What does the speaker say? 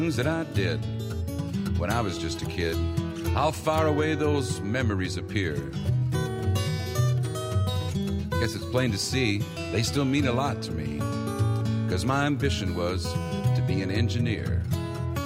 that I did when I was just a kid. How far away those memories appear. Guess it's plain to see they still mean a lot to me, 'cause my ambition was to be an engineer.